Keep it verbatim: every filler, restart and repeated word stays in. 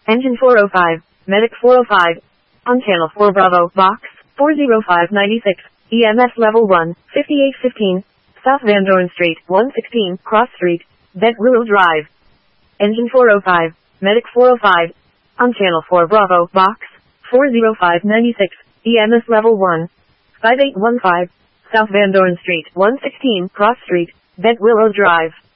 Engine four oh five, Medic four oh five. On channel four Bravo, box, four oh five nine six, E M S level one, fifty-eight fifteen, South Van Dorn Street, one sixteen, Cross Street, Bent Willow Drive. Engine four oh five, Medic four oh five. On channel four Bravo, box, four oh five nine six, E M S level one, five eight one five, South Van Dorn Street, one sixteen, Cross Street, Bent Willow Drive.